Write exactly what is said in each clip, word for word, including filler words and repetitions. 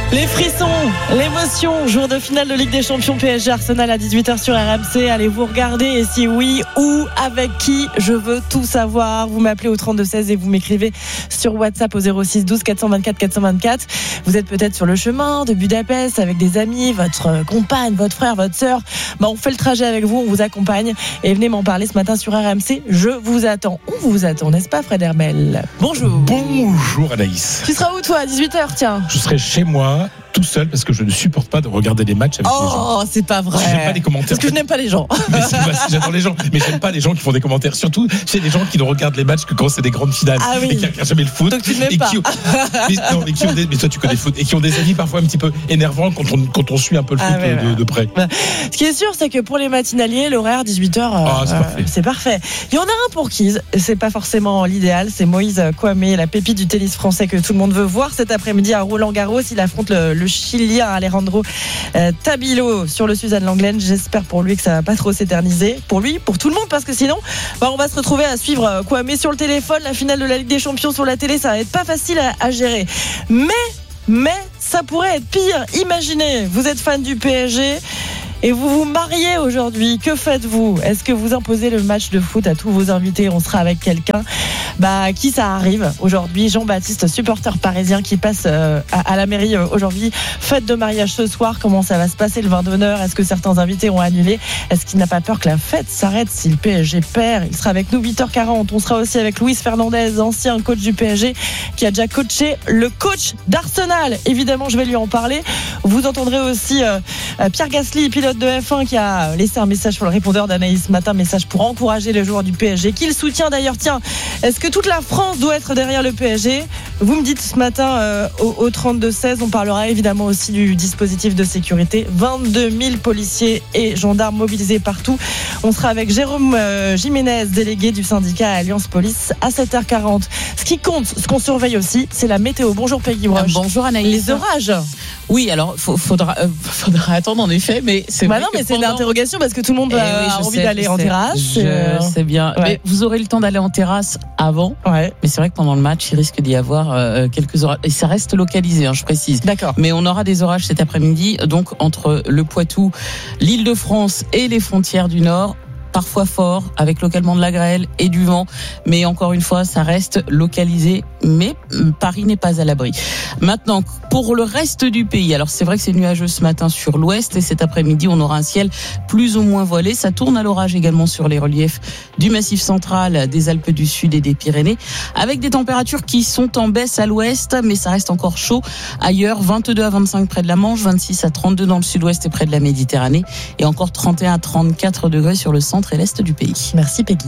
Les frissons, l'émotion, jour de finale de Ligue des Champions P S G Arsenal à dix-huit heures sur R M C. Allez vous regarder et si oui, où, avec qui, je veux tout savoir. Vous m'appelez au trente-deux seize et vous m'écrivez sur WhatsApp au zéro six douze quatre cent vingt-quatre quatre cent vingt-quatre. Vous êtes peut-être sur le chemin de Budapest avec des amis, votre compagne, votre frère, votre sœur. Bah, on fait le trajet avec vous, on vous accompagne et venez m'en parler ce matin sur R M C. Je vous attends. On vous attend, n'est-ce pas Fred Hermel? Bonjour. Bonjour Anaïs. Tu seras où toi à dix-huit heures, tiens? Je serai chez moi tout seul parce que je ne supporte pas de regarder les matchs avec oh, les gens. Oh, c'est pas vrai. J'aime pas les commentaires. Parce que je n'aime pas les gens. Mais c'est, bah, j'adore les gens, mais j'aime pas les gens qui font des commentaires. Surtout chez les gens qui ne regardent les matchs que quand c'est des grandes finales ah oui. et qui regardent jamais le foot. Donc tu ne m'aimes et pas. Qui ont, mais, non, mais, qui ont des, mais toi tu connais le foot et qui ont des avis parfois un petit peu énervants quand on quand on suit un peu le ah foot ouais, de, ouais. de près. Ce qui est sûr, c'est que pour les matinaliers, l'horaire dix-huit heures, euh, oh, c'est, parfait. c'est parfait. Il y en a un pour qui c'est pas forcément l'idéal, c'est Moïse Kouamé, la pépite du tennis français que tout le monde veut voir cet après-midi à Roland-Garros. Il affronte le, le Chilien Alejandro euh, Tabilo sur le Suzanne Lenglen. J'espère pour lui que ça va pas trop s'éterniser. Pour lui, pour tout le monde, parce que sinon, bah, on va se retrouver à suivre Kouamé sur le téléphone. La finale de la Ligue des Champions sur la télé, ça va être pas facile à, à gérer. Mais, mais, ça pourrait être pire. Imaginez, vous êtes fan du P S G et vous vous mariez aujourd'hui. Que faites-vous? Est-ce que vous imposez le match de foot à tous vos invités? On sera avec quelqu'un bah, qui ça arrive aujourd'hui. Jean-Baptiste, supporter parisien qui passe euh, à, à la mairie euh, aujourd'hui. Fête de mariage ce soir. Comment ça va se passer le vin d'honneur? Est-ce que certains invités ont annulé? Est-ce qu'il n'a pas peur que la fête s'arrête si le P S G perd? Il sera avec nous huit heures quarante. On sera aussi avec Luis Fernandez, ancien coach du P S G, qui a déjà coaché le coach d'Arsenal. Évidemment, je vais lui en parler. Vous entendrez aussi euh, Pierre Gasly, pilote de F un, qui a laissé un message sur le répondeur d'Anaïs ce matin, message pour encourager les joueurs du P S G, qu'il soutient d'ailleurs. Tiens, est-ce que toute la France doit être derrière le P S G? Vous me dites ce matin euh, au, au trente-deux seize. On parlera évidemment aussi du dispositif de sécurité. vingt-deux mille policiers et gendarmes mobilisés partout. On sera avec Jérôme euh, Jiménez, délégué du syndicat Alliance Police, à sept heures quarante. Ce qui compte, ce qu'on surveille aussi, c'est la météo. Bonjour Peggy Broche. Bonjour Anaïs. Les orages. Oui, alors faut, faudra, euh, faudra attendre en effet, mais c'est bah vrai non, mais c'est pendant... une interrogation parce que tout le monde eh a oui, envie sais, d'aller en sais, terrasse. Je euh... sais bien. Ouais. Mais vous aurez le temps d'aller en terrasse avant. Ouais. Mais c'est vrai que pendant le match, il risque d'y avoir euh, quelques orages. Et ça reste localisé, hein, je précise. D'accord. Mais on aura des orages cet après-midi, donc entre le Poitou, l'Île-de-France et les frontières du Nord. Parfois fort, avec localement de la grêle et du vent, mais encore une fois, ça reste localisé, mais Paris n'est pas à l'abri. Maintenant, pour le reste du pays, alors c'est vrai que c'est nuageux ce matin sur l'ouest, et cet après-midi, on aura un ciel plus ou moins voilé. Ça tourne à l'orage également sur les reliefs du Massif central, des Alpes du Sud et des Pyrénées, avec des températures qui sont en baisse à l'ouest, mais ça reste encore chaud ailleurs. vingt-deux à vingt-cinq près de la Manche, vingt-six à trente-deux dans le sud-ouest et près de la Méditerranée, et encore trente et un à trente-quatre degrés sur le centre et l'est du pays. Merci Peggy.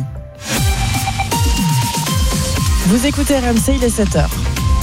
Vous écoutez R M C, il est sept heures.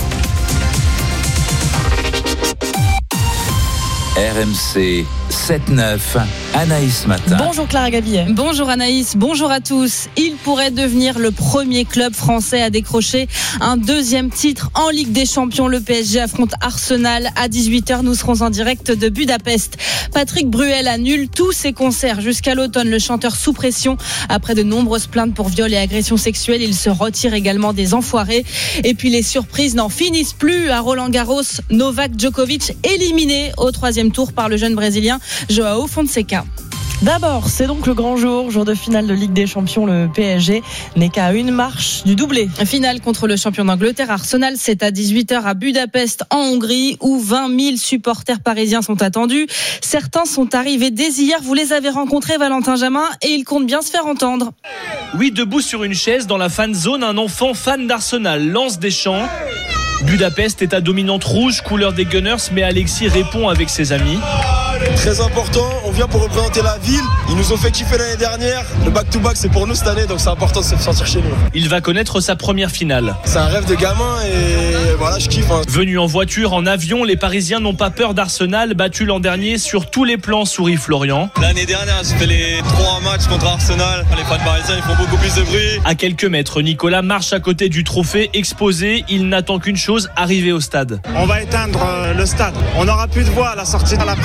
R M C sept neuf, Anaïs Matin. Bonjour Clara Gabillet. Bonjour Anaïs, bonjour à tous. Il pourrait devenir le premier club français à décrocher un deuxième titre en Ligue des Champions. Le P S G affronte Arsenal à dix-huit heures. Nous serons en direct de Budapest. Patrick Bruel annule tous ses concerts jusqu'à l'automne. Le chanteur sous pression après de nombreuses plaintes pour viol et agressions sexuelles. Il se retire également des Enfoirés. Et puis les surprises n'en finissent plus à Roland-Garros. Novak Djokovic éliminé au troisième tour par le jeune Brésilien Joao Fonseca. D'abord, c'est donc le grand jour, jour de finale de Ligue des Champions. Le P S G n'est qu'à une marche du doublé. Finale contre le champion d'Angleterre, Arsenal. C'est à dix-huit heures à Budapest, en Hongrie, où vingt mille supporters parisiens sont attendus. Certains sont arrivés dès hier. Vous les avez rencontrés, Valentin Jamin, et ils comptent bien se faire entendre. Oui, debout sur une chaise dans la fan zone, un enfant fan d'Arsenal lance des chants. Budapest est à dominante rouge, couleur des Gunners, mais Alexis répond avec ses amis. Très important, on vient pour représenter la ville. Ils nous ont fait kiffer l'année dernière. Le back-to-back, c'est pour nous cette année, donc c'est important de se sentir chez nous. Il va connaître sa première finale. C'est un rêve de gamin et voilà, je kiffe. Hein. Venus en voiture, en avion, les Parisiens n'ont pas peur d'Arsenal, battu l'an dernier sur tous les plans, sourit Florian. L'année dernière, j'ai fait les trois matchs contre Arsenal. Les fans parisiens, ils font beaucoup plus de bruit. À quelques mètres, Nicolas marche à côté du trophée exposé. Il n'attend qu'une chose, arriver au stade. On va éteindre le stade. On n'aura plus de voix à la sortie. La pression a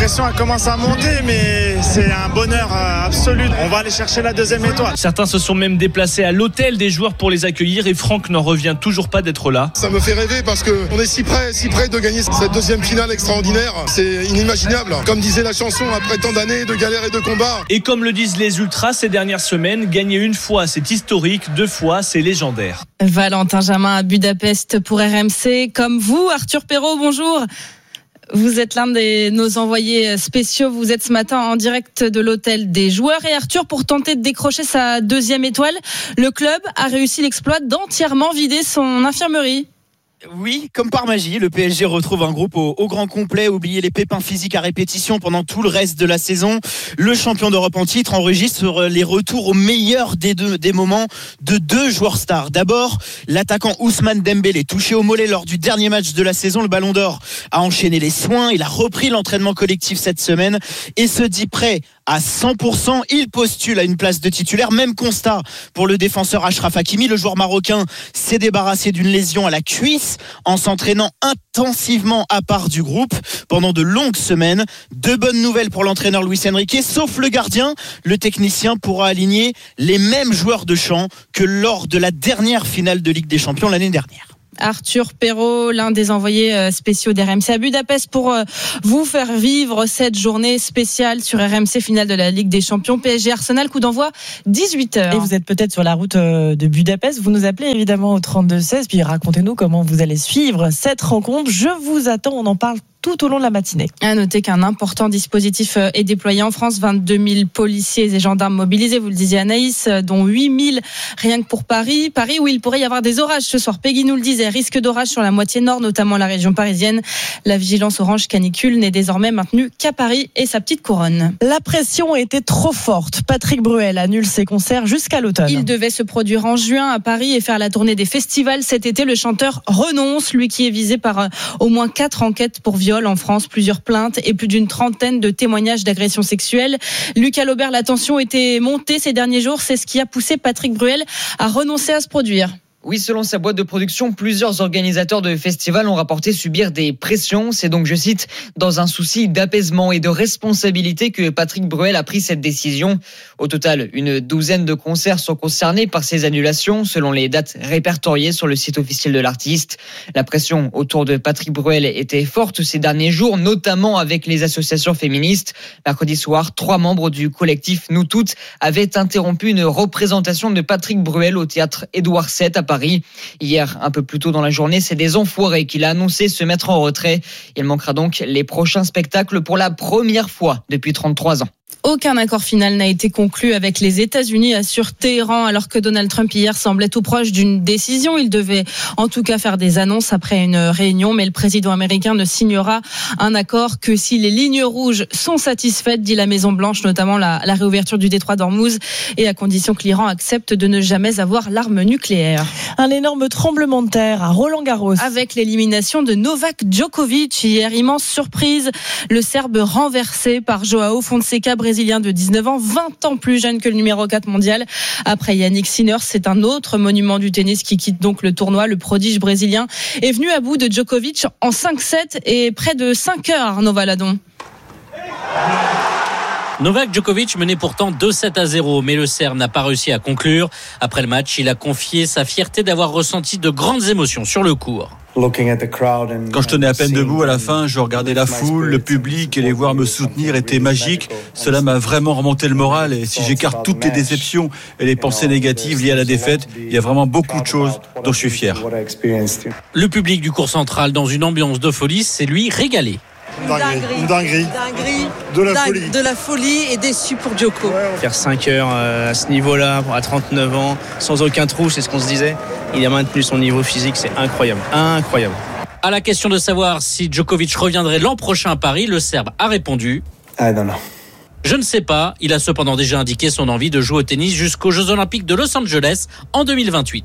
commence à monter, mais c'est un bonheur absolu. On va aller chercher la deuxième étoile. Certains se sont même déplacés à l'hôtel des joueurs pour les accueillir et Franck n'en revient toujours pas d'être là. Ça me fait rêver parce qu'on est si près, si près de gagner cette deuxième finale extraordinaire. C'est inimaginable. Comme disait la chanson, après tant d'années de galères et de combats. Et comme le disent les ultras ces dernières semaines, gagner une fois c'est historique, deux fois c'est légendaire. Valentin Jamin à Budapest pour R M C. Comme vous, Arthur Perrault, bonjour. Vous êtes l'un de nos envoyés spéciaux. Vous êtes ce matin en direct de l'hôtel des joueurs. Et Arthur, pour tenter de décrocher sa deuxième étoile, le club a réussi l'exploit d'entièrement vider son infirmerie. Oui, comme par magie, le P S G retrouve un groupe au, au grand complet, oublié les pépins physiques à répétition pendant tout le reste de la saison. Le champion d'Europe en titre enregistre les retours au meilleur des, deux, des moments de deux joueurs stars. D'abord, l'attaquant Ousmane Dembélé, touché au mollet lors du dernier match de la saison, le Ballon d'Or a enchaîné les soins, il a repris l'entraînement collectif cette semaine et se dit prêt à cent pour cent. Il postule à une place de titulaire. Même constat pour le défenseur Achraf Hakimi. Le joueur marocain s'est débarrassé d'une lésion à la cuisse en s'entraînant intensivement à part du groupe pendant de longues semaines. Deux bonnes nouvelles pour l'entraîneur Luis Enrique, sauf le gardien. Le technicien pourra aligner les mêmes joueurs de champ que lors de la dernière finale de Ligue des Champions l'année dernière. Arthur Perrault, l'un des envoyés spéciaux d'R M C à Budapest pour vous faire vivre cette journée spéciale sur R M C, finale de la Ligue des Champions. P S G Arsenal, coup d'envoi dix-huit heures. Et vous êtes peut-être sur la route de Budapest, vous nous appelez évidemment au trente-deux seize, puis racontez-nous comment vous allez suivre cette rencontre. Je vous attends, on en parle tout au long de la matinée. À noter qu'un important dispositif est déployé en France, vingt-deux mille policiers et gendarmes mobilisés, vous le disiez Anaïs, dont huit mille rien que pour Paris. Paris où il pourrait y avoir des orages ce soir. Peggy nous le disait, risque d'orage sur la moitié nord, notamment la région parisienne. La vigilance orange canicule n'est désormais maintenue qu'à Paris et sa petite couronne. La pression était trop forte. Patrick Bruel annule ses concerts jusqu'à l'automne. Il devait se produire en juin à Paris et faire la tournée des festivals. Cet été, le chanteur renonce, lui qui est visé par au moins quatre enquêtes pour viol en France, plusieurs plaintes et plus d'une trentaine de témoignages d'agressions sexuelles. Lucas Laubert, la tension était montée ces derniers jours. C'est ce qui a poussé Patrick Bruel à renoncer à se produire. Oui, selon sa boîte de production, plusieurs organisateurs de festivals ont rapporté subir des pressions. C'est donc, je cite, dans un souci d'apaisement et de responsabilité que Patrick Bruel a pris cette décision. Au total, une douzaine de concerts sont concernés par ces annulations, selon les dates répertoriées sur le site officiel de l'artiste. La pression autour de Patrick Bruel était forte ces derniers jours, notamment avec les associations féministes. Mercredi soir, trois membres du collectif Nous Toutes avaient interrompu une représentation de Patrick Bruel au théâtre Édouard sept à Paris. Hier, un peu plus tôt dans la journée, c'est des enfoirés qu'il a annoncé se mettre en retrait. Il manquera donc les prochains spectacles pour la première fois depuis trente-trois ans. Aucun accord final n'a été conclu avec les États-Unis, assure Téhéran, alors que Donald Trump hier semblait tout proche d'une décision. Il devait en tout cas faire des annonces après une réunion, mais le président américain ne signera un accord que si les lignes rouges sont satisfaites, dit la Maison-Blanche, notamment la, la réouverture du détroit d'Ormuz, et à condition que l'Iran accepte de ne jamais avoir l'arme nucléaire. Un énorme tremblement de terre à Roland-Garros. Avec l'élimination de Novak Djokovic hier, immense surprise, le Serbe renversé par Joao Fonseca, brésilien de dix-neuf ans, vingt ans plus jeune que le numéro quatre mondial. Après Yannick Sinner, c'est un autre monument du tennis qui quitte donc le tournoi. Le prodige brésilien est venu à bout de Djokovic en cinq sept et près de cinq heures, Arnaud Valadon. Novak Djokovic menait pourtant deux sept à zéro, mais le Serbe n'a pas réussi à conclure. Après le match, il a confié sa fierté d'avoir ressenti de grandes émotions sur le court. Quand je tenais à peine debout à la fin, je regardais la foule, le public et les voir me soutenir était magique. Cela m'a vraiment remonté le moral et si j'écarte toutes les déceptions et les pensées négatives liées à la défaite, il y a vraiment beaucoup de choses dont je suis fier. Le public du court central dans une ambiance de folie s'est lui régalé. Une dinguerie. Une dinguerie. dinguerie. De la Dingue, folie. De la folie et déçu pour Djoko. Faire cinq heures à ce niveau-là, à trente-neuf ans, sans aucun trou, c'est ce qu'on se disait. Il a maintenu son niveau physique, c'est incroyable. Incroyable. À la question de savoir si Djokovic reviendrait l'an prochain à Paris, le Serbe a répondu « I don't know. Je ne sais pas ». Il a cependant déjà indiqué son envie de jouer au tennis jusqu'aux Jeux Olympiques de Los Angeles en deux mille vingt-huit.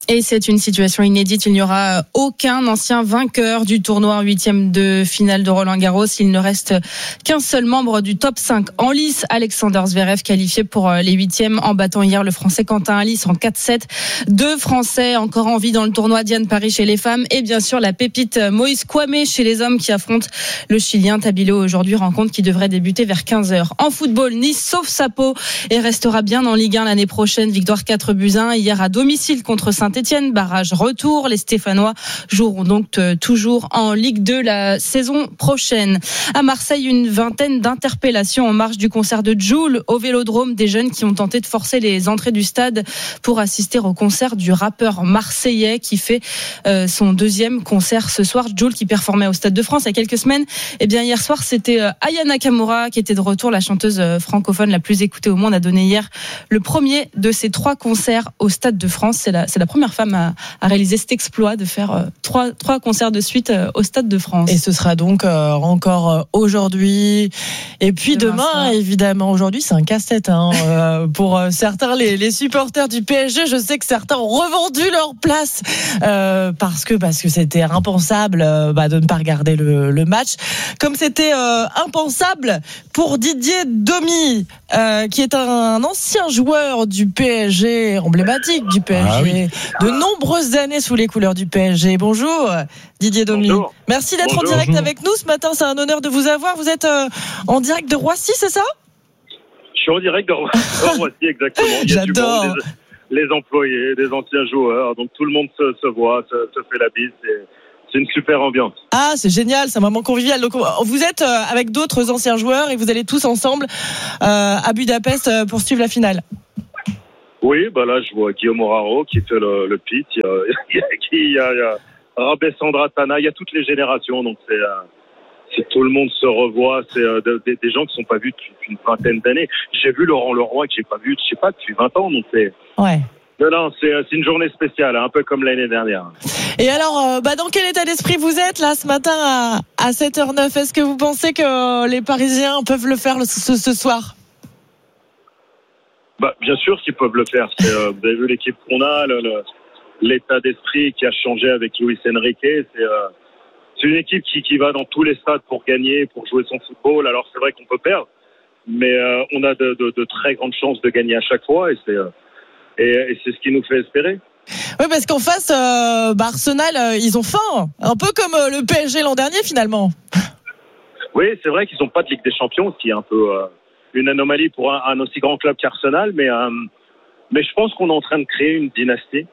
Et c'est une situation inédite. Il n'y aura aucun ancien vainqueur du tournoi en huitième de finale de Roland-Garros. Il ne reste qu'un seul membre du top cinq en lice, Alexander Zverev, qualifié pour les huitièmes en battant hier le Français Quentin Halys en quatre sept. Deux Français encore en vie dans le tournoi, Diane Paris chez les femmes et bien sûr la pépite Moïse Kouamé chez les hommes qui affronte le Chilien Tabilo aujourd'hui, rencontre qui devrait débuter vers quinze heures. En football, Nice sauve sa peau et restera bien en Ligue un l'année prochaine. Victoire quatre buts à un hier à domicile contre Saint-Etienne, barrage retour. Les Stéphanois joueront donc t- toujours en Ligue deux la saison prochaine. À Marseille, une vingtaine d'interpellations en marge du concert de Jul au Vélodrome. Des jeunes qui ont tenté de forcer les entrées du stade pour assister au concert du rappeur marseillais qui fait euh, son deuxième concert ce soir. Jul qui performait au Stade de France il y a quelques semaines. Et bien hier soir, c'était euh, Aya Nakamura qui était de retour. La chanteuse euh, francophone la plus écoutée au monde a donné hier le premier de ses trois concerts au Stade de France. C'est la, c'est la première femme à, à réaliser cet exploit de faire euh, trois, trois concerts de suite euh, au Stade de France. Et ce sera donc euh, encore euh, aujourd'hui. Et puis demain, demain évidemment. Aujourd'hui, c'est un casse-tête hein, euh, pour euh, certains, les, les supporters du P S G. Je sais que certains ont revendu leur place euh, parce que parce que c'était impensable euh, bah, de ne pas regarder le, le match. Comme c'était euh, impensable pour Didier Domi, euh, qui est un ancien joueur du P S G, emblématique du P S G, ah oui. de nombreuses années sous les couleurs du P S G. Bonjour Didier Domi. Bonjour. Merci d'être Bonjour. en direct Bonjour. avec nous ce matin. C'est un honneur de vous avoir. Vous êtes euh, en direct de Roissy, c'est ça ? Je suis en direct de Roissy, exactement. Il y a J'adore. Du monde, les, les employés, des anciens joueurs, donc tout le monde se, se voit, se, se fait la bise. C'est, c'est une super ambiance. Ah, c'est génial, c'est un moment convivial. Donc, vous êtes avec d'autres anciens joueurs et vous allez tous ensemble euh, à Budapest pour suivre la finale. Oui, bah là, je vois Guillaume Oraro qui fait le, le pitch. Il y a, il y a, il y a, il y a Rabé Sandra Tana, il y a toutes les générations. Donc, c'est, euh, c'est tout le monde se revoit. C'est euh, des, des gens qui ne sont pas vus depuis une vingtaine d'années. J'ai vu Laurent Leroy que j'ai pas vu, je sais pas, depuis vingt ans. Donc, c'est. Ouais. Non, non, c'est, c'est une journée spéciale, un peu comme l'année dernière. Et alors, euh, bah, dans quel état d'esprit vous êtes là ce matin à, à sept heures neuf ? Est-ce que vous pensez que les Parisiens peuvent le faire le, ce, ce soir ? Bah, bien sûr qu'ils peuvent le faire. C'est, euh, vous avez vu l'équipe qu'on a, le, le, l'état d'esprit qui a changé avec Luis Enrique. C'est, euh, c'est une équipe qui, qui va dans tous les stades pour gagner, pour jouer son football. Alors c'est vrai qu'on peut perdre, mais euh, on a de, de, de très grandes chances de gagner à chaque fois, et c'est, euh, et, et c'est ce qui nous fait espérer. Oui, parce qu'en face, euh, bah Arsenal, euh, ils ont faim, un peu comme euh, le P S G l'an dernier finalement. Oui, c'est vrai qu'ils n'ont pas de Ligue des Champions, ce qui est un peu euh, une anomalie pour un, un aussi grand club qu'Arsenal, mais euh, mais je pense qu'on est en train de créer une dynastie.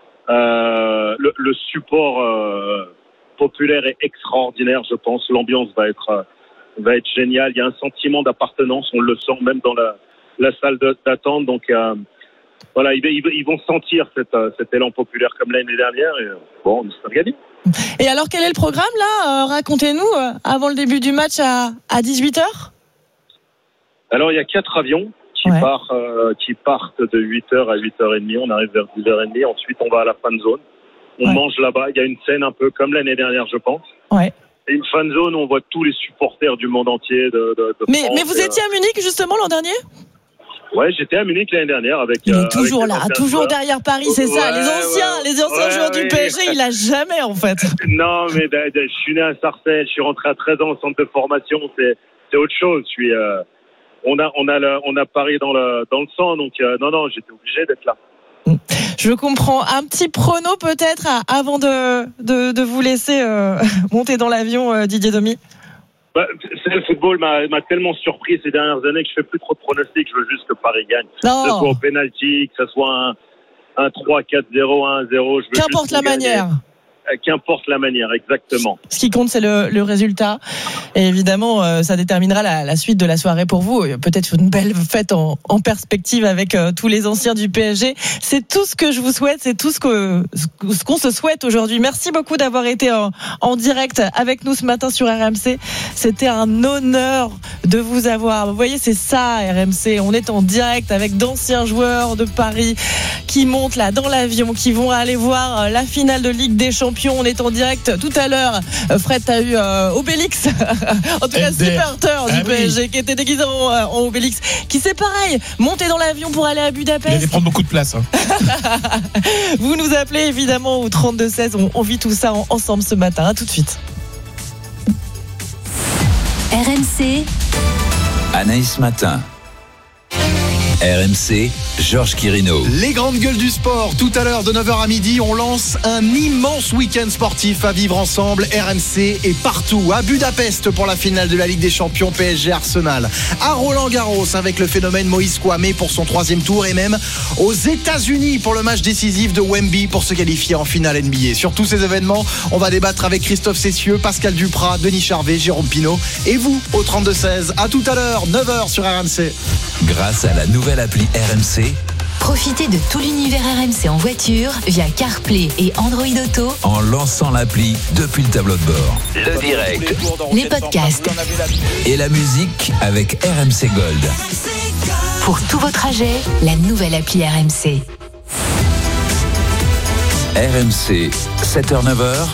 Euh, le, le support euh, populaire est extraordinaire, je pense. L'ambiance va être euh, va être géniale. Il y a un sentiment d'appartenance, on le sent même dans la la salle de, d'attente. Donc euh, voilà, ils, ils vont sentir cet, cet élan populaire comme l'année dernière. Et, bon, on espère gagner. Et alors, quel est le programme là ? euh, Racontez-nous euh, avant le début du match à à dix-huit heures. Alors, il y a quatre avions qui, ouais. part, euh, qui partent de huit heures à huit heures trente. On arrive vers dix heures trente. Ensuite, on va à la fan zone. On ouais. mange là-bas. Il y a une scène un peu comme l'année dernière, je pense. Ouais. Et une fan zone où on voit tous les supporters du monde entier. De, de, de mais, France, mais vous étiez à Munich justement l'an dernier ? Ouais, j'étais à Munich l'année dernière avec. Il est euh, toujours avec là, toujours joueurs. derrière Paris, c'est ouais, ça. Les anciens, ouais, les anciens ouais, joueurs ouais. du P S G, il a jamais en fait. Non, mais d- d- je suis né à Sarcelles, je suis rentré à treize ans au centre de formation. C'est, c'est autre chose. Je suis. Euh, on a, on a, le, on a Paris dans le, dans le sang, donc euh, non, non, j'étais obligé d'être là. Je comprends. Un petit prono peut-être avant de, de, de vous laisser euh, monter dans l'avion, euh, Didier Domi. Bah, c'est, le football m'a, m'a tellement surpris ces dernières années que je fais plus trop de pronostics. Je veux juste que Paris gagne. Non. Que ce soit au pénalty, que ce soit un, un trois quatre zéro, un zéro. Je veux Qu'importe la gagner. manière. Qu'importe la manière, exactement. Ce qui compte, c'est le, le résultat. Et évidemment, euh, ça déterminera la, la suite de la soirée pour vous. Et peut-être une belle fête en, en perspective avec euh, tous les anciens du P S G. C'est tout ce que je vous souhaite. C'est tout ce, que, ce qu'on se souhaite aujourd'hui. Merci beaucoup d'avoir été en, en direct avec nous ce matin sur R M C. C'était un honneur de vous avoir. Vous voyez, c'est ça, R M C. On est en direct avec d'anciens joueurs de Paris qui qui montent là dans l'avion, qui vont aller voir la finale de Ligue des Champions. On est en direct tout à l'heure. Fred, t'as eu euh, Obélix, en tout cas supporter du ah P S G, oui. qui était déguisé en, en Obélix, qui c'est pareil, monter dans l'avion pour aller à Budapest. Il allait prendre beaucoup de place. Hein. Vous nous appelez évidemment au trente-deux seize. On, on vit tout ça en, ensemble ce matin. À tout de suite. R M C. Anaïs Matin. R M C, Georges Quirino. Les grandes gueules du sport, tout à l'heure de neuf heures à midi, on lance un immense week-end sportif à vivre ensemble. R M C est partout, à Budapest pour la finale de la Ligue des Champions P S G Arsenal, à Roland-Garros avec le phénomène Moïse Kouamé pour son troisième tour et même aux États-Unis pour le match décisif de Wemby pour se qualifier en finale N B A. Sur tous ces événements, on va débattre avec Christophe Cessieux, Pascal Duprat, Denis Charvet, Jérôme Pinault et vous au trente-deux seize. À tout à l'heure, neuf heures sur R M C. Grâce à la nouvelle appli R M C, profitez de tout l'univers R M C en voiture via CarPlay et Android Auto en lançant l'appli depuis le tableau de bord. Le direct, les podcasts et la musique avec R M C Gold. Pour tous vos trajets, la nouvelle appli R M C. R M C, sept heures neuf heures.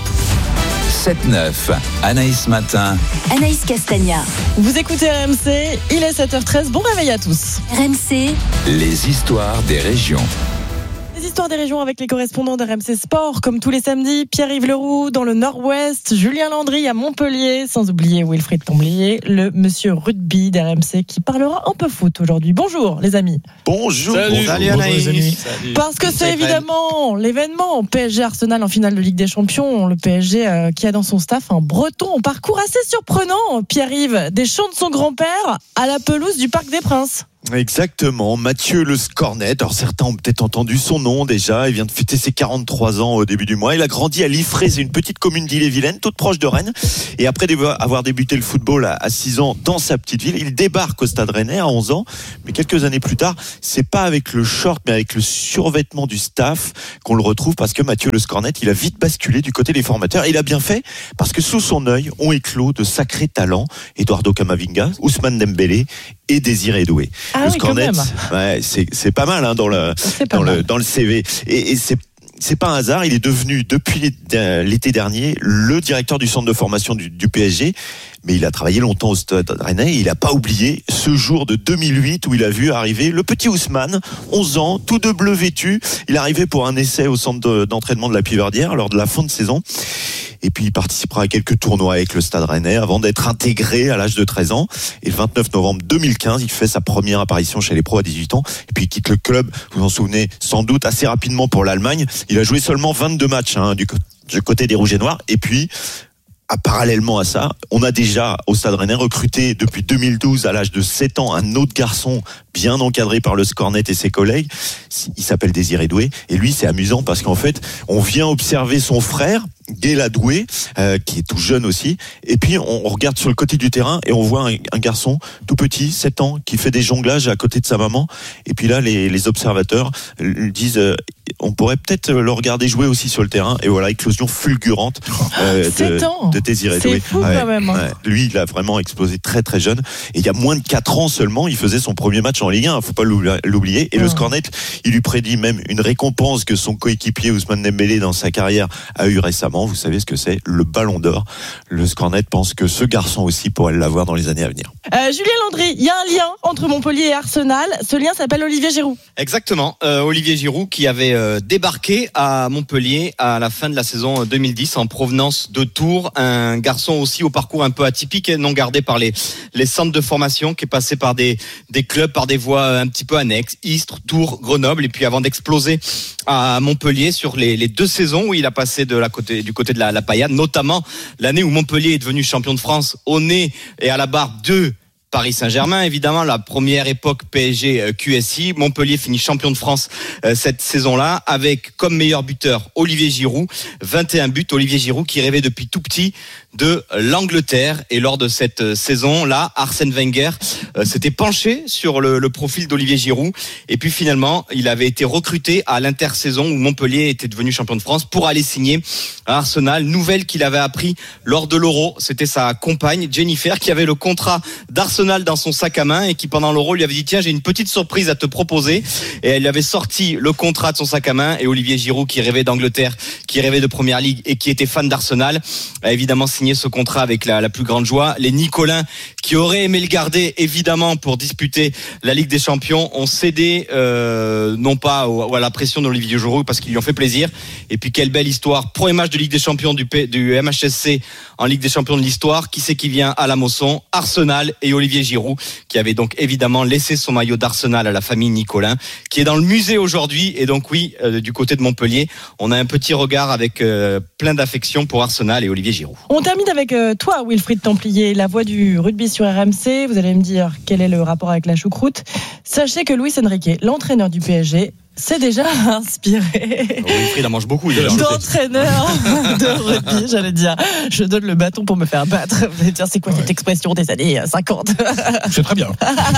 sept neuf, Anaïs Matin. Anaïs Castagna. Vous écoutez R M C, il est sept heures treize, bon réveil à tous. R M C. Les histoires des régions. Les histoires des régions avec les correspondants d'R M C Sport, comme tous les samedis, Pierre-Yves Leroux dans le Nord-Ouest, Julien Landry à Montpellier, sans oublier Wilfried Temblier, le monsieur rugby d'R M C qui parlera un peu foot aujourd'hui. Bonjour les amis. Bonjour. Salut, Salut Anaïs. Salut. Parce que c'est évidemment l'événement P S G Arsenal en finale de Ligue des Champions. Le P S G euh, qui a dans son staff un breton au parcours assez surprenant. Pierre-Yves, des chants de son grand-père à la pelouse du Parc des Princes. Exactement, Mathieu Le Scornet. Alors certains ont peut-être entendu son nom déjà. Il vient de fêter ses quarante-trois ans au début du mois. Il a grandi à Liffrez, une petite commune d'Ille-et-Vilaine, toute proche de Rennes. Et après avoir débuté le football à six ans dans sa petite ville, il débarque au Stade Rennais à onze ans. Mais quelques années plus tard, c'est pas avec le short, mais avec le survêtement du staff qu'on le retrouve, parce que Mathieu Le Scornet, il a vite basculé du côté des formateurs. Et il a bien fait, parce que sous son œil ont éclos de sacrés talents. Eduardo Camavinga, Ousmane Dembélé et Désiré Doué. Ah le oui, Scornet, ouais, c'est, c'est pas mal hein, dans, le, dans, le, dans le C V. Et, et c'est, c'est pas un hasard, il est devenu depuis l'été dernier le directeur du centre de formation du, du P S G. Mais il a travaillé longtemps au Stade Rennais et il n'a pas oublié ce jour de deux mille huit où il a vu arriver le petit Ousmane, onze ans, tout de bleu vêtu. Il est arrivé pour un essai au centre de, d'entraînement de la Piverdière lors de la fin de saison. Et puis il participera à quelques tournois avec le Stade Rennais avant d'être intégré à l'âge de treize ans. Et le vingt-neuf novembre deux mille quinze, il fait sa première apparition chez les pros à dix-huit ans. Et puis il quitte le club, vous vous en souvenez sans doute, assez rapidement pour l'Allemagne. Il a joué seulement vingt-deux matchs hein, du, du côté des Rouges et Noirs. Et puis... Ah, parallèlement à ça, on a déjà au Stade Rennais recruté depuis deux mille douze à l'âge de sept ans un autre garçon bien encadré par le Scornet et ses collègues. Il s'appelle Désiré Doué et lui c'est amusant parce qu'en fait on vient observer son frère Guéla Doué euh, qui est tout jeune aussi et puis on, on regarde sur le côté du terrain et on voit un, un garçon tout petit, sept ans, qui fait des jonglages à côté de sa maman et puis là les, les observateurs disent euh, on pourrait peut-être le regarder jouer aussi sur le terrain et voilà, éclosion fulgurante euh, de, de Désiré Doué. C'est fou ouais, quand même. Hein. Ouais. Lui il a vraiment explosé très très jeune et il y a moins de quatre ans seulement il faisait son premier match en Ligue un, faut pas l'oublier et oh. Le Scornet il lui prédit même une récompense que son coéquipier Ousmane Dembélé dans sa carrière a eu récemment. Vous savez ce que c'est, le Ballon d'Or. Le Scornet pense que ce garçon aussi pourrait l'avoir dans les années à venir. Euh, Julien Landry, il y a un lien entre Montpellier et Arsenal. Ce lien s'appelle Olivier Giroud. Exactement, euh, Olivier Giroud qui avait euh, débarqué à Montpellier à la fin de la saison deux mille dix en provenance de Tours. Un garçon aussi au parcours un peu atypique, non gardé par les, les centres de formation, qui est passé par des, des clubs, par des voies un petit peu annexes, Istres, Tours, Grenoble, et puis avant d'exploser à Montpellier sur les, les deux saisons où il a passé de la côté, du côté de la, la paillade, notamment l'année où Montpellier est devenu champion de France au nez et à la barre de Paris Saint-Germain, évidemment, la première époque P S G Q S I. Montpellier finit champion de France euh, cette saison-là avec comme meilleur buteur Olivier Giroud, vingt et un buts. Olivier Giroud qui rêvait depuis tout petit de l'Angleterre. Et lors de cette saison-là, Arsène Wenger euh, s'était penché sur le, le profil d'Olivier Giroud. Et puis finalement, il avait été recruté à l'intersaison où Montpellier était devenu champion de France pour aller signer à Arsenal. Nouvelle qu'il avait appris lors de l'Euro. C'était sa compagne, Jennifer, qui avait le contrat d'Arsenal dans son sac à main et qui pendant l'Euro lui avait dit tiens, j'ai une petite surprise à te proposer. Et elle lui avait sorti le contrat de son sac à main. Et Olivier Giroud, qui rêvait d'Angleterre, qui rêvait de Première Ligue et qui était fan d'Arsenal, a évidemment signé ce contrat avec la, la plus grande joie. Les Nicolins, qui auraient aimé le garder évidemment pour disputer la Ligue des Champions, ont cédé euh, non pas au, à la pression d'Olivier Giroud parce qu'ils lui ont fait plaisir. Et puis quelle belle histoire, premier match de Ligue des Champions du, P, du M H S C en Ligue des Champions de l'histoire. Qui c'est qui vient à la Mosson? Arsenal et Olivier Giroud, qui avait donc évidemment laissé son maillot d'Arsenal à la famille Nicolin, qui est dans le musée aujourd'hui. Et donc oui, euh, du côté de Montpellier, on a un petit regard avec euh, plein d'affection pour Arsenal et Olivier Giroud. On termine avec euh, toi, Wilfried Templier, la voix du rugby sur R M C. Vous allez me dire quel est le rapport avec la choucroute. Sachez que Luis Enrique, l'entraîneur du P S G, s'est déjà inspiré. Wilfried en mange beaucoup. D'entraîneur de rugby, j'allais dire. Je donne le bâton pour me faire battre. Vous allez dire, c'est quoi ouais. cette expression des années cinquante? C'est très bien.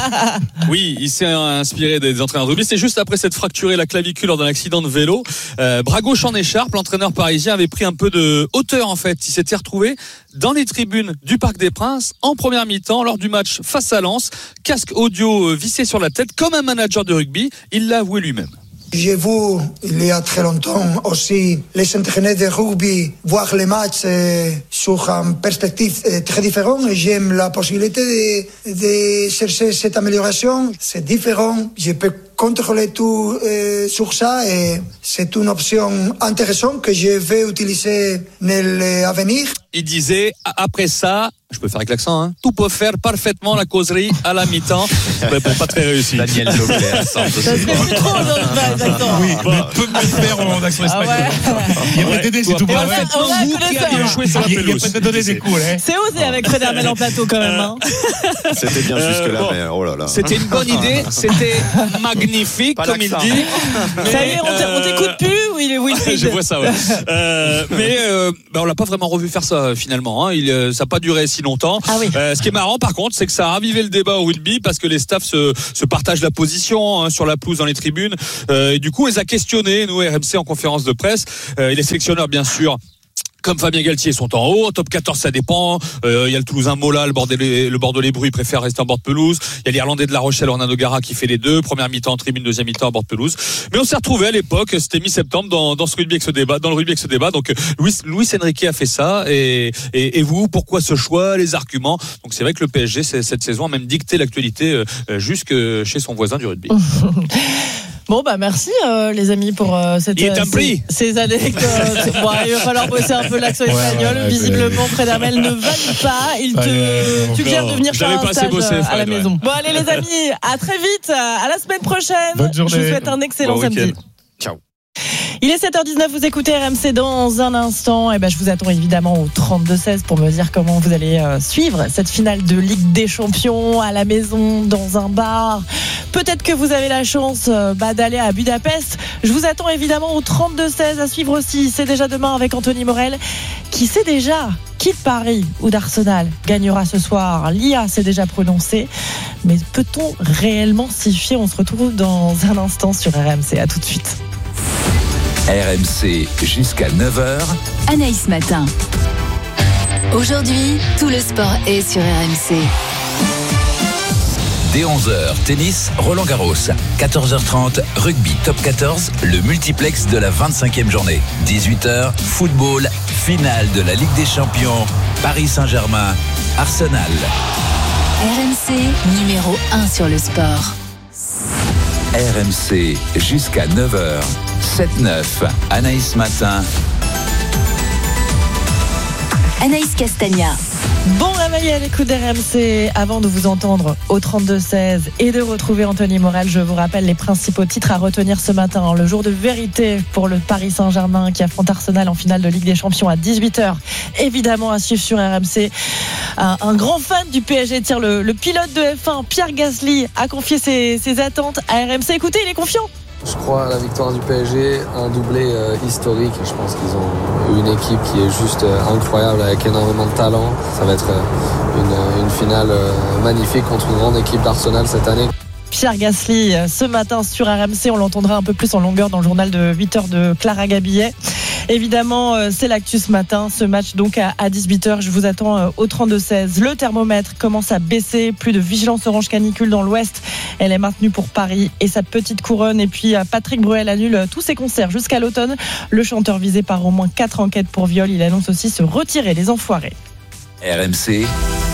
Oui, il s'est inspiré des entraîneurs de rugby. C'est juste après s'être fracturé la clavicule lors d'un accident de vélo. Euh, bras gauche en écharpe, l'entraîneur parisien avait pris un peu de hauteur en fait. Il s'était retrouvé dans les tribunes du Parc des Princes en première mi-temps lors du match face à Lens. Casque audio vissé sur la tête comme un manager de rugby. Il l'a avoué lui-même. J'ai vu il y a très longtemps aussi les entraîneurs de rugby voir les matchs euh, sur une perspective euh, très différente et j'aime la possibilité de, de chercher cette amélioration. C'est différent, je peux contrôler tout euh, sur ça et c'est une option intéressante que je vais utiliser dans l'avenir. Il disait, après ça, je peux faire avec l'accent, hein, tout peut faire parfaitement la causerie à la mi-temps. Mais bon, pas très réussi. Daniel Leclerc, ça serait plus trop dans le accent. Oui, mais peut mieux faire en accent espagnol. Il y a pas d'aider, c'est tout. Il a joué sur la pelouse. Il y a pas de donner des coups. C'est osé avec Fred Hermel en plateau quand même. Hein. C'était bien jusque-là, mais oh là là. C'était une bonne idée, c'était magnifique, comme il dit. Ça y est, on t'écoute plus ou il est Wilfried? Je vois ça, ouais. Mais on l'a pas vraiment revu faire ça finalement. Ça n'a pas duré si longtemps. Ah oui. Euh, ce qui est marrant par contre, c'est que ça a ravivé le débat au rugby parce que les staffs se, se partagent la position hein, sur la pelouse dans les tribunes. Euh, et du coup, on les a questionnés, nous R M C en conférence de presse. Euh, et les sélectionneurs, bien sûr, comme Fabien Galtier, sont en haut. En top quatorze, ça dépend. Il euh, y a le Toulousain Mola, le Bordelais, le Bordelais-Bru, il préfère rester en bord de pelouse. Il y a l'Irlandais de La Rochelle, Orlando Gara, qui fait les deux. Première mi-temps en tribune, deuxième mi-temps en bord de pelouse. Mais on s'est retrouvé à l'époque, c'était mi-septembre, dans, dans ce rugby avec ce débat, dans le rugby avec ce débat. Donc, Luis, Luis Enrique a fait ça. Et, et, et vous, pourquoi ce choix, les arguments? Donc, c'est vrai que le P S G, cette saison, a même dicté l'actualité euh, jusque chez son voisin du rugby. Bon bah merci euh, les amis pour euh, cette, il est un ces, ces anecdotes. Bon, il va falloir bosser un peu l'accent espagnol. Ouais, ouais, visiblement, ouais. Fred Hermel ne valide pas. Il te ouais, suggère de venir faire un stage bossé, Fred, à la maison. Ouais. Bon allez les amis, à très vite, à la semaine prochaine. Bonne journée. Je vous souhaite un excellent bon samedi. Ciao. Il est sept heures dix-neuf, vous écoutez R M C dans un instant. Et ben, je vous attends évidemment au trente-deux seize pour me dire comment vous allez euh, suivre cette finale de Ligue des Champions à la maison, dans un bar. Peut-être que vous avez la chance euh, bah, d'aller à Budapest. Je vous attends évidemment au trente-deux seize à suivre aussi. C'est déjà demain avec Anthony Morel qui sait déjà qui de Paris ou d'Arsenal gagnera ce soir. L'I A s'est déjà prononcé. Mais peut-on réellement s'y fier? On se retrouve dans un instant sur R M C. À tout de suite. R M C jusqu'à neuf heures. Anaïs Matin. Aujourd'hui, tout le sport est sur R M C. Dès onze heures, tennis, Roland Garros. quatorze heures trente, rugby top quatorze, le multiplex de la vingt-cinquième journée. dix-huit heures, football, finale de la Ligue des Champions. Paris Saint-Germain, Arsenal. R M C, numéro un sur le sport. R M C jusqu'à neuf heures. sept neuf, Anaïs Matin. Anaïs Castagna. Bon réveil à l'écoute d'R M C. Avant de vous entendre au trente-deux seize et de retrouver Anthony Morel, je vous rappelle les principaux titres à retenir ce matin. Le jour de vérité pour le Paris Saint-Germain qui affronte Arsenal en finale de Ligue des Champions à dix-huit heures. Évidemment à suivre sur R M C. Un, un grand fan du P S G, tire le, le pilote de F un, Pierre Gasly, a confié ses, ses attentes à R M C. Écoutez, il est confiant. Je crois à la victoire du P S G, un doublé euh, historique. Je pense qu'ils ont une équipe qui est juste euh, incroyable avec énormément de talent. Ça va être euh, une, une finale euh, magnifique contre une grande équipe d'Arsenal cette année. Pierre Gasly, ce matin sur R M C, on l'entendra un peu plus en longueur dans le journal de huit heures de Clara Gabillet. Évidemment, c'est l'actu ce matin, ce match donc à dix-huit heures. Je vous attends au trente-deux seize. Le thermomètre commence à baisser, plus de vigilance orange canicule dans l'ouest. Elle est maintenue pour Paris et sa petite couronne. Et puis Patrick Bruel annule tous ses concerts jusqu'à l'automne. Le chanteur visé par au moins quatre enquêtes pour viol, il annonce aussi se retirer les enfoirés. R M C.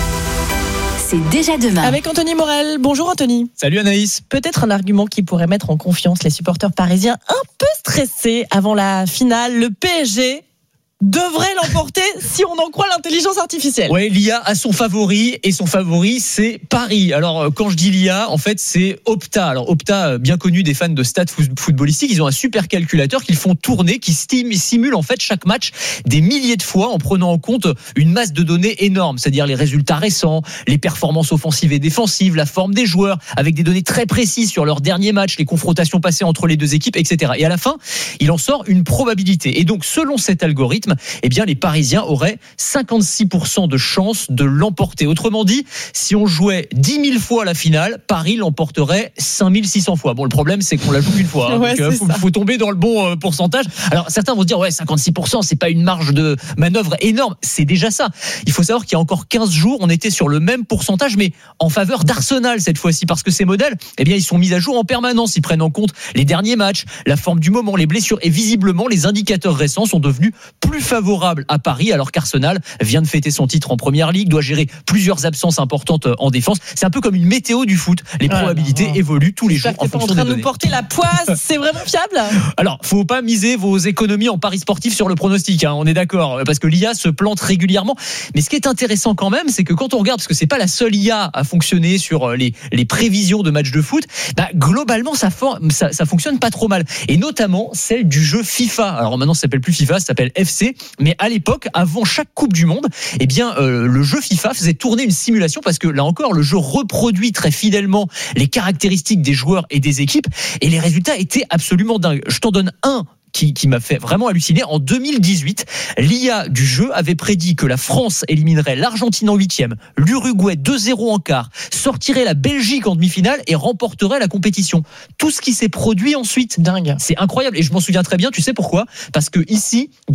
C'est déjà demain. Avec Anthony Morel. Bonjour Anthony. Salut Anaïs. Peut-être un argument qui pourrait mettre en confiance les supporters parisiens un peu stressés avant la finale. Le P S G devrait l'emporter si on en croit l'intelligence artificielle. Ouais, l'I A a son favori et son favori c'est Paris. Alors quand je dis l'I A, en fait c'est Opta. Alors Opta, bien connu des fans de stats footballistiques, ils ont un super calculateur qu'ils font tourner, qui simule en fait chaque match des milliers de fois en prenant en compte une masse de données énorme, c'est-à-dire les résultats récents, les performances offensives et défensives, la forme des joueurs, avec des données très précises sur leurs derniers matchs, les confrontations passées entre les deux équipes, et cetera. Et à la fin, il en sort une probabilité. Et donc selon cet algorithme, eh bien, les Parisiens auraient cinquante-six pour cent de chances de l'emporter. Autrement dit, si on jouait dix mille fois la finale, Paris l'emporterait cinq mille six cents fois. Bon, le problème, c'est qu'on la joue une fois. Hein, ouais, donc, faut, faut tomber dans le bon euh, pourcentage. Alors, certains vont dire, ouais, cinquante-six pour cent, c'est pas une marge de manœuvre énorme. C'est déjà ça. Il faut savoir qu'il y a encore quinze jours, on était sur le même pourcentage, mais en faveur d'Arsenal cette fois-ci, parce que ces modèles, eh bien, ils sont mis à jour en permanence. Ils prennent en compte les derniers matchs, la forme du moment, les blessures, et visiblement, les indicateurs récents sont devenus plus favorables à Paris, alors qu'Arsenal vient de fêter son titre en Première Ligue, doit gérer plusieurs absences importantes en défense. C'est un peu comme une météo du foot. Les ah probabilités non, non. évoluent tous les jours en fonction des données. en train de nous porter la poisse, c'est vraiment fiable. Alors, faut pas miser vos économies en paris sportifs sur le pronostic, hein, on est d'accord, parce que l'I A se plante régulièrement. Mais ce qui est intéressant quand même, c'est que quand on regarde, parce que c'est pas la seule I A à fonctionner sur les, les prévisions de matchs de foot, bah, globalement, ça, for, ça, ça fonctionne pas trop mal. Et notamment celle du jeu FIFA. Alors maintenant, ça s'appelle plus FIFA, ça s'appelle F C. Mais à l'époque, avant chaque Coupe du Monde, eh bien, euh, le jeu FIFA faisait tourner une simulation parce que là encore, le jeu reproduit très fidèlement les caractéristiques des joueurs et des équipes et les résultats étaient absolument dingues. Je t'en donne un qui, qui m'a fait vraiment halluciner. En deux mille dix-huit, l'I A du jeu avait prédit que la France éliminerait l'Argentine en huitième, l'Uruguay deux zéro en quart, sortirait la Belgique en demi-finale et remporterait la compétition. Tout ce qui s'est produit ensuite, dingue. C'est incroyable et je m'en souviens très bien. Tu sais pourquoi ? Parce que ici,